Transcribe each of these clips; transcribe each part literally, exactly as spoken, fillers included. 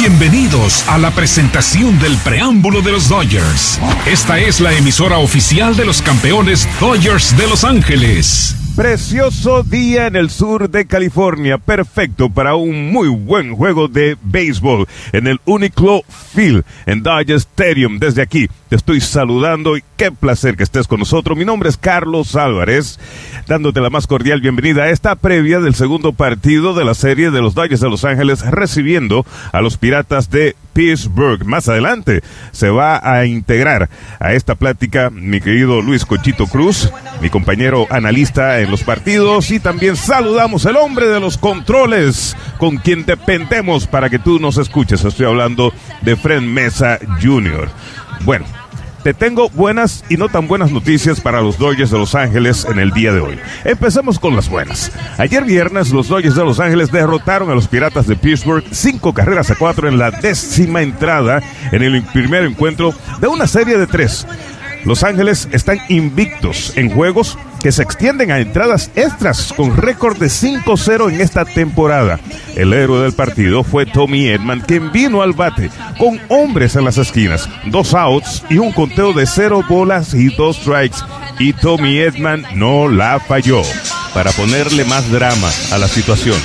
Bienvenidos a la presentación del preámbulo de los Dodgers. Esta es la emisora oficial de los campeones Dodgers de Los Ángeles. Precioso día en el sur de California, perfecto para un muy buen juego de béisbol en el Uniclo Field en Dodger Stadium. Desde aquí te estoy saludando y qué placer que estés con nosotros. Mi nombre es Carlos Álvarez, dándote la más cordial bienvenida a esta previa del segundo partido de la serie de los Dodgers de Los Ángeles, recibiendo a los Piratas de Pittsburgh. Más adelante se va a integrar a esta plática mi querido Luis Cochito Cruz, mi compañero analista en los partidos, y también saludamos al hombre de los controles con quien dependemos para que tú nos escuches. Estoy hablando de Fred Mesa junior Bueno, te tengo buenas y no tan buenas noticias para los Dodgers de Los Ángeles en el día de hoy. Empecemos con las buenas. Ayer viernes, los Dodgers de Los Ángeles derrotaron a los Piratas de Pittsburgh cinco carreras a cuatro en la décima entrada en el primer encuentro de una serie de tres. Los Ángeles están invictos en juegos que se extienden a entradas extras, con récord de cinco cero en esta temporada. El héroe del partido fue Tommy Edman, quien vino al bate con hombres en las esquinas, dos outs y un conteo de cero bolas y dos strikes. Y Tommy Edman no la falló, para ponerle más drama a la situación.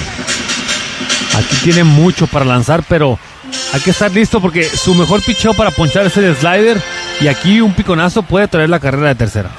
Aquí tiene mucho para lanzar, pero hay que estar listo porque su mejor picheo para ponchar es el slider, y aquí un piconazo puede traer la carrera de tercera.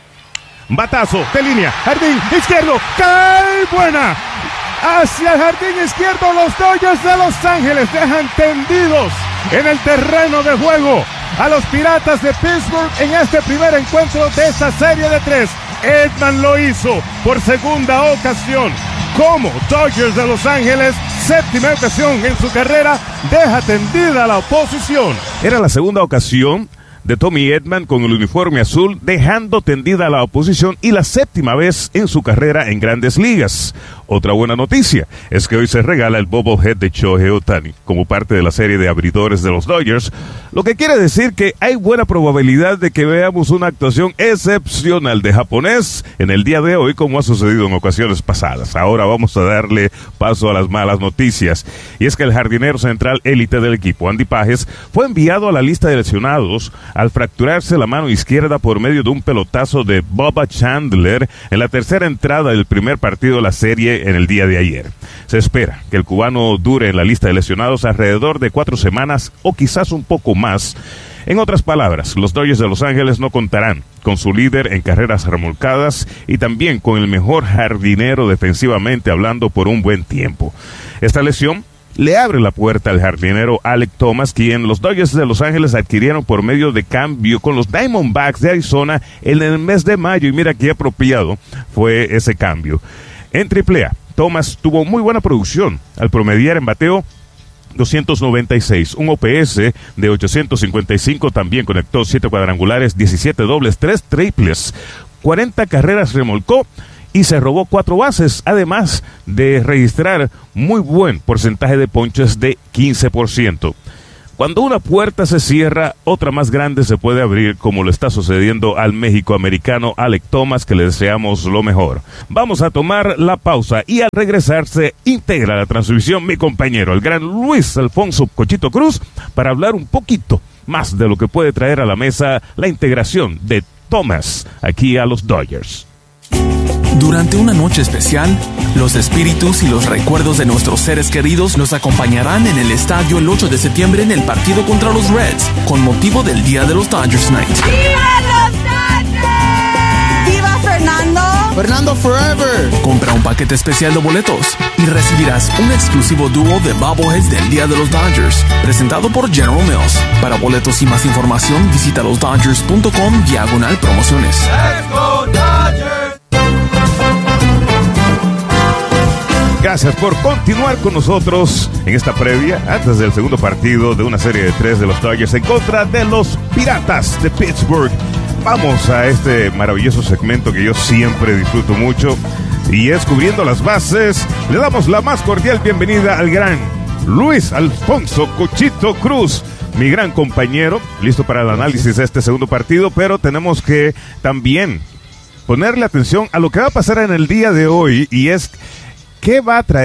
Batazo de línea, jardín izquierdo, cae buena. Hacia el jardín izquierdo, los Dodgers de Los Ángeles dejan tendidos en el terreno de juego a los Piratas de Pittsburgh en este primer encuentro de esta serie de tres. Edman lo hizo por segunda ocasión. Como Dodgers de Los Ángeles, séptima ocasión en su carrera, deja tendida la oposición. Era la segunda ocasión de Tommy Edman con el uniforme azul, dejando tendida la oposición, y la séptima vez en su carrera en Grandes Ligas. Otra buena noticia es que hoy se regala el bobblehead de Shohei Ohtani como parte de la serie de abridores de los Dodgers, lo que quiere decir que hay buena probabilidad de que veamos una actuación excepcional de japonés en el día de hoy, como ha sucedido en ocasiones pasadas. Ahora vamos a darle paso a las malas noticias, y es que el jardinero central élite del equipo, Andy Pages, fue enviado a la lista de lesionados al fracturarse la mano izquierda por medio de un pelotazo de Bubba Chandler en la tercera entrada del primer partido de la serie en el día de ayer. Se espera que el cubano dure en la lista de lesionados alrededor de cuatro semanas o quizás un poco más. En otras palabras, los Dodgers de Los Ángeles no contarán con su líder en carreras remolcadas y también con el mejor jardinero defensivamente hablando por un buen tiempo. Esta lesión le abre la puerta al jardinero Alek Thomas, quien los Dodgers de Los Ángeles adquirieron por medio de cambio con los Diamondbacks de Arizona en el mes de mayo, y mira qué apropiado fue ese cambio. En triple A, Thomas tuvo muy buena producción al promediar en bateo doscientos noventa y seis, un O P S de ochocientos cincuenta y cinco, también conectó siete cuadrangulares, diecisiete dobles, tres triples, cuarenta carreras remolcó y se robó cuatro bases, además de registrar muy buen porcentaje de ponches de quince por ciento. Cuando una puerta se cierra, otra más grande se puede abrir, como le está sucediendo al México-americano Alek Thomas, que le deseamos lo mejor. Vamos a tomar la pausa y al regresar se integra la transmisión mi compañero, el gran Luis Alfonso Cochito Cruz, para hablar un poquito más de lo que puede traer a la mesa la integración de Thomas aquí a los Dodgers. Durante una noche especial, los espíritus y los recuerdos de nuestros seres queridos los acompañarán en el estadio el ocho de septiembre en el partido contra los Reds, con motivo del Día de los Dodgers Night. ¡Viva los Dodgers! ¡Viva Fernando! ¡Fernando Forever! Compra un paquete especial de boletos y recibirás un exclusivo dúo de bobbleheads del Día de los Dodgers, presentado por General Mills. Para boletos y más información, visita los dodgers punto com diagonal promociones. ¡Let's go Dodgers! Gracias por continuar con nosotros en esta previa, antes del segundo partido de una serie de tres de los Dodgers en contra de los Piratas de Pittsburgh. Vamos a este maravilloso segmento que yo siempre disfruto mucho, y es Cubriendo las Bases. Le damos la más cordial bienvenida al gran Luis Alfonso Cochito Cruz, mi gran compañero, listo para el análisis de este segundo partido, pero tenemos que también ponerle atención a lo que va a pasar en el día de hoy, y es ¿qué va a traer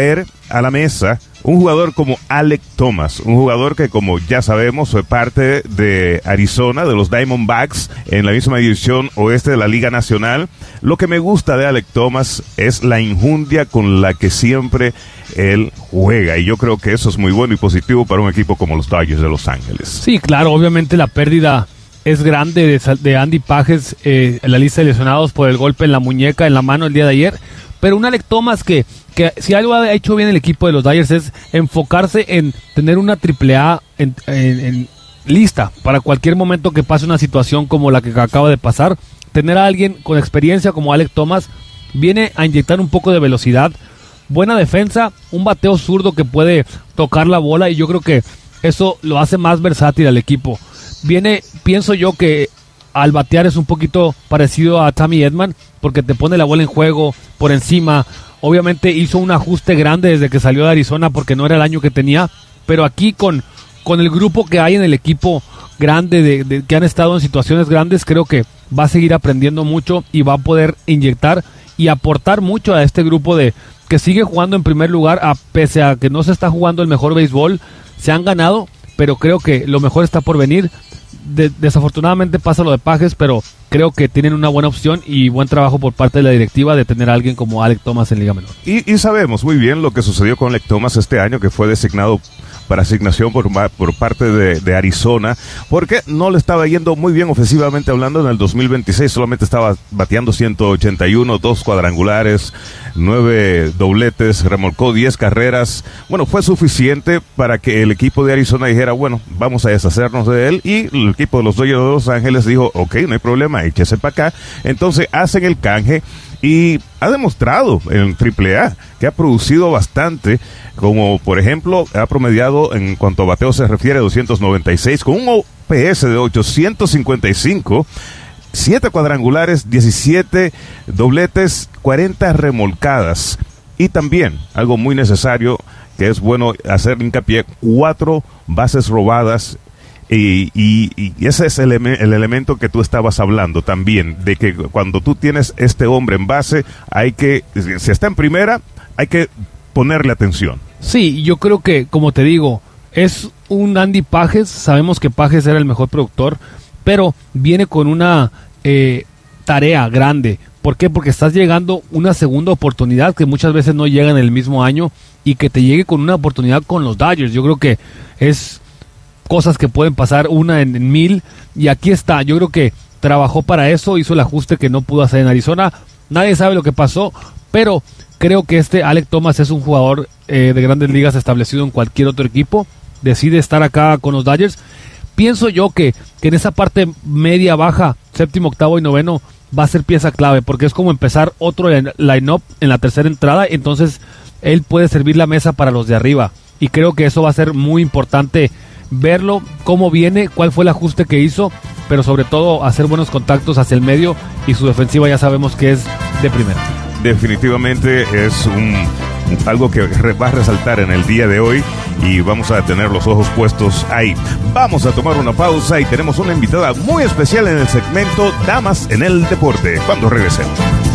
a la mesa un jugador como Alek Thomas, un jugador que, como ya sabemos, fue parte de Arizona, de los Diamondbacks, en la misma división oeste de la Liga Nacional. Lo que me gusta de Alek Thomas es la injundia con la que siempre él juega, y yo creo que eso es muy bueno y positivo para un equipo como los Dodgers de Los Ángeles. Sí, claro, obviamente la pérdida es grande de, de Andy Pages eh, en la lista de lesionados por el golpe en la muñeca, en la mano el día de ayer. Pero un Alek Thomas que, que si algo ha hecho bien el equipo de los Dodgers es enfocarse en tener una triple A en, en, en lista para cualquier momento que pase una situación como la que acaba de pasar. Tener a alguien con experiencia como Alek Thomas viene a inyectar un poco de velocidad, buena defensa, un bateo zurdo que puede tocar la bola, y yo creo que eso lo hace más versátil al equipo. Viene, pienso yo que al batear es un poquito parecido a Tommy Edman, porque te pone la bola en juego por encima. Obviamente hizo un ajuste grande desde que salió de Arizona porque no era el año que tenía, pero aquí con, con el grupo que hay en el equipo grande, de, de, que han estado en situaciones grandes, creo que va a seguir aprendiendo mucho y va a poder inyectar y aportar mucho a este grupo de que sigue jugando en primer lugar, a pese a que no se está jugando el mejor béisbol. Se han ganado, pero creo que lo mejor está por venir. De, desafortunadamente pasa lo de Pages, pero creo que tienen una buena opción y buen trabajo por parte de la directiva de tener a alguien como Alek Thomas en Liga Menor. Y, y sabemos muy bien lo que sucedió con Alek Thomas este año, que fue designado para asignación por, por parte de, de Arizona, porque no le estaba yendo muy bien ofensivamente hablando en el dos mil veintiséis. Solamente estaba bateando ciento ochenta y uno, dos cuadrangulares, nueve dobletes, remolcó diez carreras. Bueno, fue suficiente para que el equipo de Arizona dijera, bueno, vamos a deshacernos de él, y el equipo de los Dodgers de Los Ángeles dijo, ok, no hay problema, échese para acá. Entonces hacen el canje y ha demostrado en triple A que ha producido bastante, como por ejemplo ha promediado en cuanto a bateo se refiere doscientos noventa y seis, con un O P S de ochocientos cincuenta y cinco, siete cuadrangulares, diecisiete dobletes, cuarenta remolcadas, y también algo muy necesario que es bueno hacer hincapié, cuatro bases robadas. Y, y, y ese es el, el elemento que tú estabas hablando también, de que cuando tú tienes este hombre en base, hay que, si está en primera, hay que ponerle atención. Sí, yo creo que, como te digo, es un Andy Pages. Sabemos que Pages era el mejor productor, pero viene con una eh, tarea grande. ¿Por qué? Porque estás llegando una segunda oportunidad que muchas veces no llega en el mismo año, y que te llegue con una oportunidad con los Dodgers. Yo creo que es cosas que pueden pasar una en, en mil, y aquí está. Yo creo que trabajó para eso, hizo el ajuste que no pudo hacer en Arizona. Nadie sabe lo que pasó, pero creo que este Alek Thomas es un jugador eh, de grandes ligas establecido en cualquier otro equipo. Decide estar acá con los Dodgers. Pienso yo que, que en esa parte media, baja, séptimo, octavo y noveno va a ser pieza clave, porque es como empezar otro line-up en la tercera entrada. Entonces él puede servir la mesa para los de arriba, y creo que eso va a ser muy importante verlo, cómo viene, cuál fue el ajuste que hizo, pero sobre todo hacer buenos contactos hacia el medio, y su defensiva ya sabemos que es de primera. Definitivamente es un algo que va a resaltar en el día de hoy, y vamos a tener los ojos puestos ahí. Vamos a tomar una pausa y tenemos una invitada muy especial en el segmento Damas en el Deporte, cuando regresemos.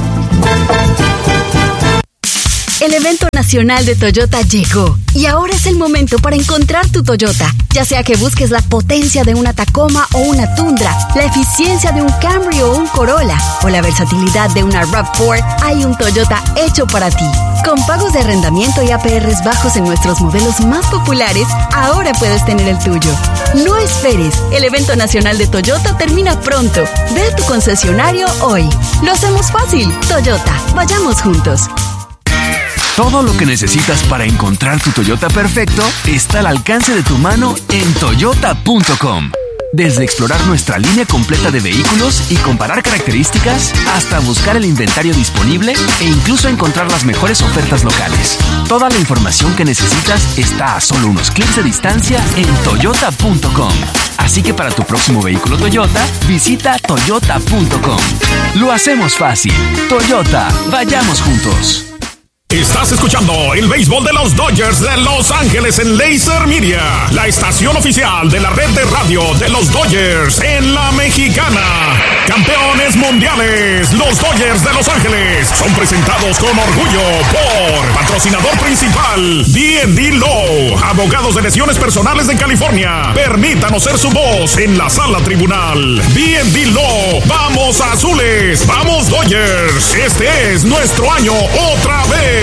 El evento nacional de Toyota llegó, y ahora es el momento para encontrar tu Toyota. Ya sea que busques la potencia de una Tacoma o una Tundra, la eficiencia de un Camry o un Corolla, o la versatilidad de una RAV cuatro, hay un Toyota hecho para ti. Con pagos de arrendamiento y A P Rs bajos en nuestros modelos más populares, ahora puedes tener el tuyo. No esperes, el evento nacional de Toyota termina pronto. Ve a tu concesionario hoy. Lo hacemos fácil. Toyota, vayamos juntos. Todo lo que necesitas para encontrar tu Toyota perfecto está al alcance de tu mano en toyota punto com. Desde explorar nuestra línea completa de vehículos y comparar características, hasta buscar el inventario disponible e incluso encontrar las mejores ofertas locales. Toda la información que necesitas está a solo unos clics de distancia en toyota punto com. Así que para tu próximo vehículo Toyota, visita toyota punto com. Lo hacemos fácil. Toyota, vayamos juntos. Estás escuchando el béisbol de los Dodgers de Los Ángeles en Laser Media, la estación oficial de la red de radio de los Dodgers en la Mexicana. Campeones mundiales, los Dodgers de Los Ángeles son presentados con orgullo por patrocinador principal D and D Law, abogados de lesiones personales de California. Permítanos ser su voz en la sala tribunal. D and D Law, vamos azules, vamos Dodgers. Este es nuestro año otra vez.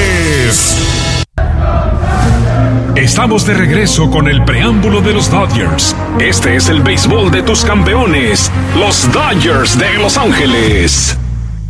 Estamos de regreso con el preámbulo de los Dodgers. Este es el béisbol de tus campeones, los Dodgers de Los Ángeles.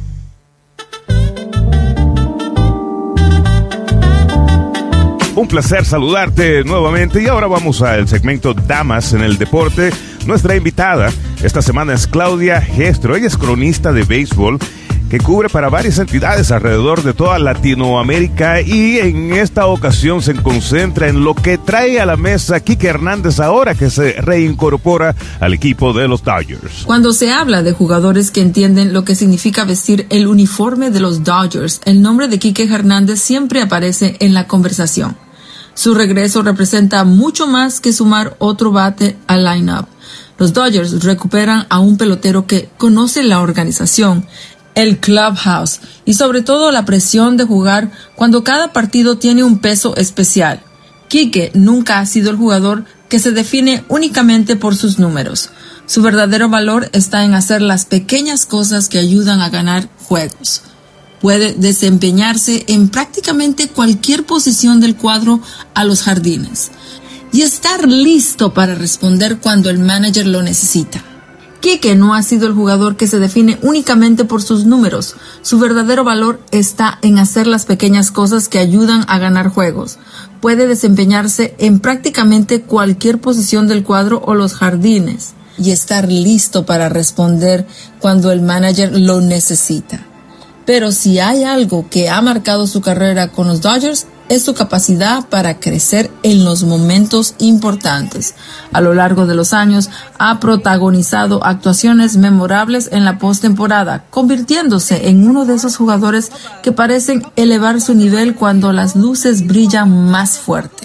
Un placer saludarte nuevamente y ahora vamos al segmento Damas en el Deporte. Nuestra invitada esta semana es Claudia Gestro. Ella es cronista de béisbol que cubre para varias entidades alrededor de toda Latinoamérica y en esta ocasión se concentra en lo que trae a la mesa Kike Hernández ahora que se reincorpora al equipo de los Dodgers. Cuando se habla de jugadores que entienden lo que significa vestir el uniforme de los Dodgers, el nombre de Kike Hernández siempre aparece en la conversación. Su regreso representa mucho más que sumar otro bate al line-up. Los Dodgers recuperan a un pelotero que conoce la organización, el clubhouse y sobre todo la presión de jugar cuando cada partido tiene un peso especial. Kike nunca ha sido el jugador que se define únicamente por sus números. Su verdadero valor está en hacer las pequeñas cosas que ayudan a ganar juegos. Puede desempeñarse en prácticamente cualquier posición del cuadro a los jardines y estar listo para responder cuando el manager lo necesita. Kike no ha sido el jugador que se define únicamente por sus números. Su verdadero valor está en hacer las pequeñas cosas que ayudan a ganar juegos. Puede desempeñarse en prácticamente cualquier posición del cuadro o los jardines y estar listo para responder cuando el manager lo necesita. Pero si hay algo que ha marcado su carrera con los Dodgers, es su capacidad para crecer en los momentos importantes. A lo largo de los años, ha protagonizado actuaciones memorables en la postemporada, convirtiéndose en uno de esos jugadores que parecen elevar su nivel cuando las luces brillan más fuerte.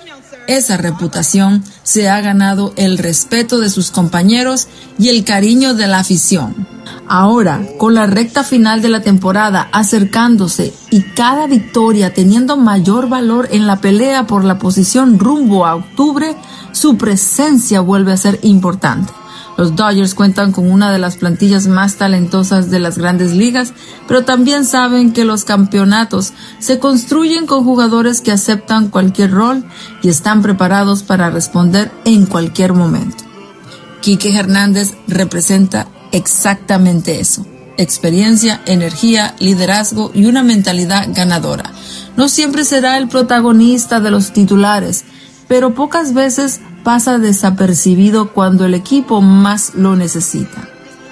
Esa reputación se ha ganado el respeto de sus compañeros y el cariño de la afición. Ahora, con la recta final de la temporada acercándose y cada victoria teniendo mayor valor en la pelea por la posición rumbo a octubre, su presencia vuelve a ser importante. Los Dodgers cuentan con una de las plantillas más talentosas de las grandes ligas, pero también saben que los campeonatos se construyen con jugadores que aceptan cualquier rol y están preparados para responder en cualquier momento. Kike Hernández representa exactamente eso: experiencia, energía, liderazgo y una mentalidad ganadora. No siempre será el protagonista de los titulares, pero pocas veces pasa desapercibido cuando el equipo más lo necesita.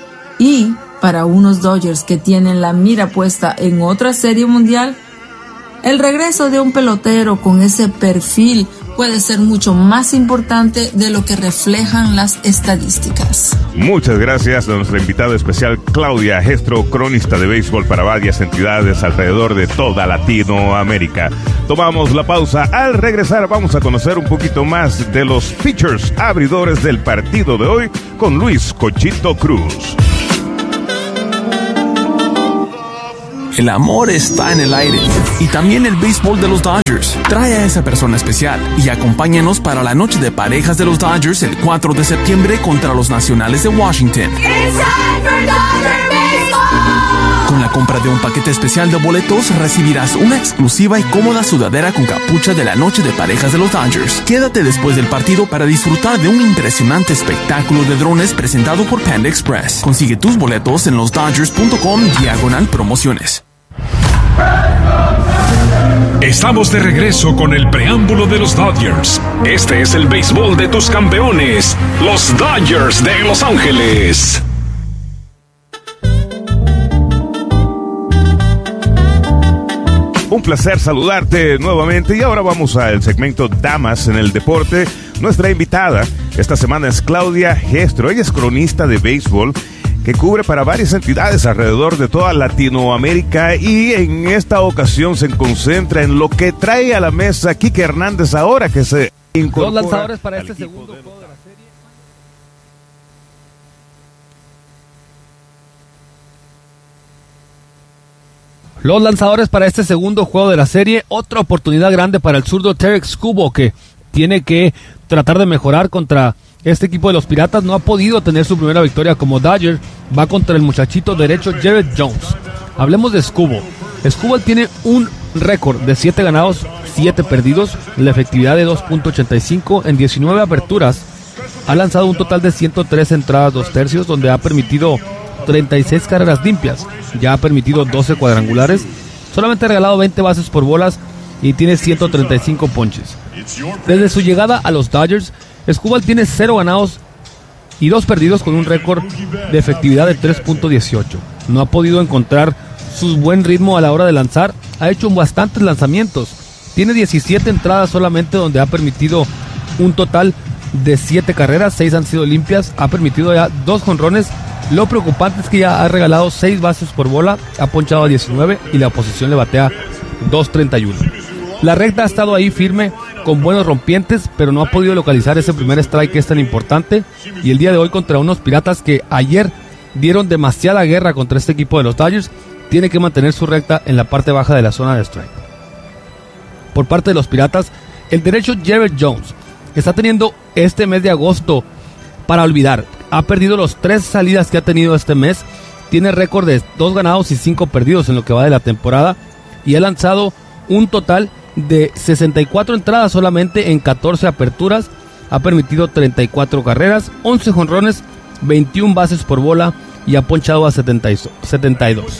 Y para unos Dodgers que tienen la mira puesta en otra serie mundial, el regreso de un pelotero con ese perfil puede ser mucho más importante de lo que reflejan las estadísticas. Muchas gracias a nuestra invitada especial Claudia Gestro, cronista de béisbol para varias entidades alrededor de toda Latinoamérica. Tomamos la pausa. Al regresar vamos a conocer un poquito más de los pitchers abridores del partido de hoy con Luis Cochito Cruz. El amor está en el aire y también el béisbol de los Dodgers. Trae a esa persona especial y acompáñanos para la noche de parejas de los Dodgers el cuatro de septiembre contra los Nacionales de Washington. Con la compra de un paquete especial de boletos recibirás una exclusiva y cómoda sudadera con capucha de la noche de parejas de los Dodgers. Quédate después del partido para disfrutar de un impresionante espectáculo de drones presentado por Panda Express. Consigue tus boletos en los dodgers punto com diagonal promociones. Estamos de regreso con el preámbulo de los Dodgers. Este es el béisbol de tus campeones, los Dodgers de Los Ángeles. Un placer saludarte nuevamente y ahora vamos al segmento Damas en el Deporte. Nuestra invitada esta semana es Claudia Gestro. Ella es cronista de béisbol que cubre para varias entidades alrededor de toda Latinoamérica, y en esta ocasión se concentra en lo que trae a la mesa Quique Hernández ahora que se incorpora. Los lanzadores para este segundo juego de la serie. Los lanzadores para este segundo juego de la serie, otra oportunidad grande para el zurdo Tarik Skubal, que tiene que tratar de mejorar contra este equipo de los Piratas. No ha podido tener su primera victoria como Dodger. Va contra el muchachito derecho Jared Jones. Hablemos de Skubal. Skubal tiene un récord de siete ganados, siete perdidos, la efectividad de dos punto ochenta y cinco en diecinueve aperturas. Ha lanzado un total de ciento tres entradas, dos tercios, donde ha permitido treinta y seis carreras limpias. Ya ha permitido doce cuadrangulares. Solamente ha regalado veinte bases por bolas y tiene ciento treinta y cinco ponches. Desde su llegada a los Dodgers, Skubal tiene cero ganados y dos perdidos con un récord de efectividad de tres punto dieciocho. No ha podido encontrar su buen ritmo a la hora de lanzar. Ha hecho bastantes lanzamientos. Tiene diecisiete entradas solamente, donde ha permitido un total de siete carreras, seis han sido limpias. Ha permitido ya dos jonrones. Lo preocupante es que ya ha regalado seis bases por bola, ha ponchado a diecinueve y la oposición le batea dos treinta y uno. La recta ha estado ahí firme con buenos rompientes, pero no ha podido localizar ese primer strike que es tan importante. Y el día de hoy contra unos Piratas que ayer dieron demasiada guerra contra este equipo de los Dodgers, tiene que mantener su recta en la parte baja de la zona de strike. Por parte de los Piratas, el derecho Jared Jones está teniendo este mes de agosto para olvidar. Ha perdido los tres salidas que ha tenido este mes. Tiene récord de dos ganados y cinco perdidos en lo que va de la temporada. Y ha lanzado un total de sesenta y cuatro entradas solamente en catorce aperturas. Ha permitido treinta y cuatro carreras, once jonrones, veintiuna bases por bola y ha ponchado a setenta y dos.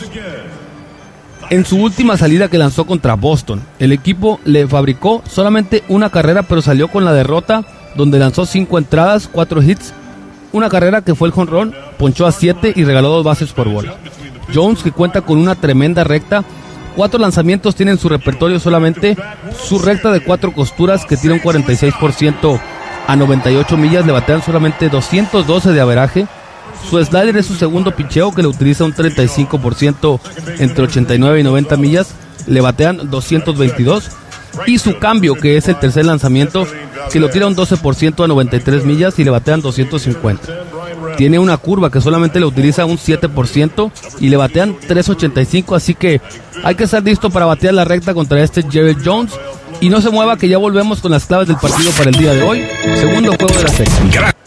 En su última salida que lanzó contra Boston, el equipo le fabricó solamente una carrera, pero salió con la derrota, donde lanzó cinco entradas, cuatro hits, una carrera que fue el jonrón, ponchó a siete y regaló dos bases por bola. Jones, que cuenta con una tremenda recta, cuatro lanzamientos tiene en su repertorio solamente. Su recta de cuatro costuras, que tiene un cuarenta y seis por ciento a noventa y ocho millas, le batean solamente doscientos doce de averaje. Su slider es su segundo picheo, que le utiliza un treinta y cinco por ciento entre ochenta y nueve y noventa millas, le batean doscientos veintidós. Y su cambio, que es el tercer lanzamiento, que lo tira un doce por ciento a noventa y tres millas y le batean doscientos cincuenta. Tiene una curva que solamente le utiliza un siete por ciento y le batean trescientos ochenta y cinco, así que hay que estar listo para batear la recta contra este Jared Jones. Y no se mueva, que ya volvemos con las claves del partido para el día de hoy. Segundo juego de la serie.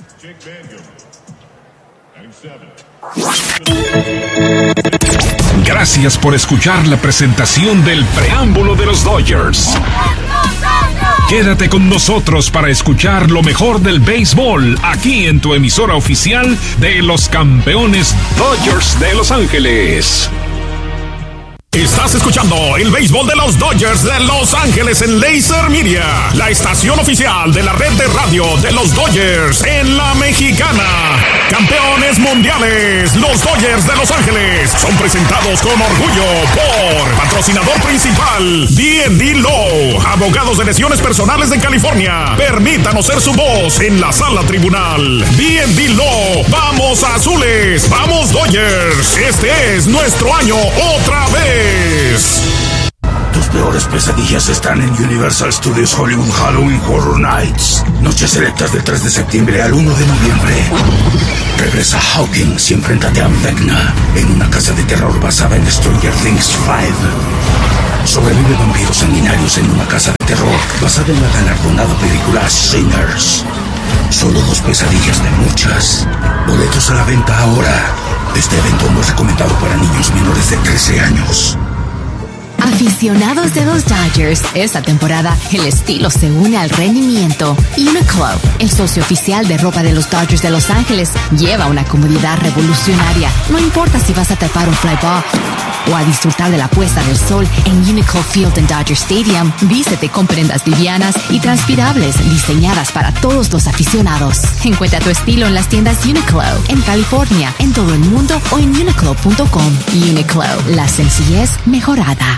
Gracias por escuchar la presentación del preámbulo de los Dodgers. Quédate con nosotros para escuchar lo mejor del béisbol aquí en tu emisora oficial de los campeones Dodgers de Los Ángeles. Estás escuchando el béisbol de los Dodgers de Los Ángeles en Laser Media, la estación oficial de la red de radio de los Dodgers en la Mexicana. Campeones mundiales, los Dodgers de Los Ángeles son presentados con orgullo por patrocinador principal D and D Law, abogados de lesiones personales de California. Permítanos ser su voz en la sala tribunal. D and D Law, vamos azules, vamos Dodgers. Este es nuestro año otra vez. Tus peores pesadillas están en Universal Studios Hollywood Halloween Horror Nights. Noches selectas del tres de septiembre al uno de noviembre. Regresa Hawkins y enfréntate a Vecna en una casa de terror basada en Stranger Things cinco. Sobrevive vampiros sanguinarios en una casa de terror basada en la galardonada película Sinners. Solo dos pesadillas de muchas. Boletos a la venta ahora. Este evento no es recomendado para niños menores de trece años. Aficionados de los Dodgers, esta temporada el estilo se une al rendimiento. Uniqlo, el socio oficial de ropa de los Dodgers de Los Ángeles, lleva una comodidad revolucionaria. No importa si vas a tapar un fly ball o a disfrutar de la puesta del sol en Uniqlo Field en Dodger Stadium, vístete con prendas livianas y transpirables diseñadas para todos los aficionados. Encuentra tu estilo en las tiendas Uniqlo, en California, en todo el mundo o en uniqlo punto com. Uniqlo, la sencillez mejorada.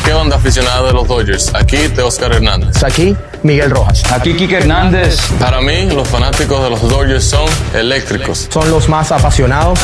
¿Qué onda, aficionado de los Dodgers? Aquí de Oscar Hernández. Aquí, Miguel Rojas. Aquí, Quique Hernández. Para mí, los fanáticos de los Dodgers son eléctricos. Son los más apasionados.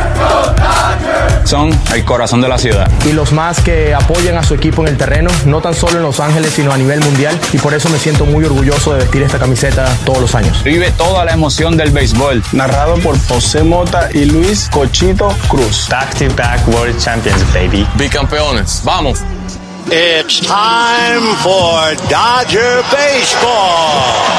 Son el corazón de la ciudad. Y los más que apoyan a su equipo en el terreno, no tan solo en Los Ángeles, sino a nivel mundial. Y por eso me siento muy orgulloso de vestir esta camiseta todos los años. Vive toda la emoción del béisbol. Narrado por José Mota y Luis Cochito Cruz. Back to back World Champions, baby. Bicampeones, vamos. It's time for Dodger Baseball.